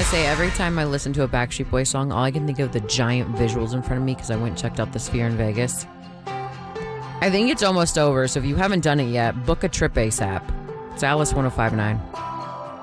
say, every time I listen to a Backstreet Boys song, all I can think of the giant visuals in front of me because I went and checked out the Sphere in Vegas. I think it's almost over, so if you haven't done it yet, book a trip ASAP. It's Alice 1059.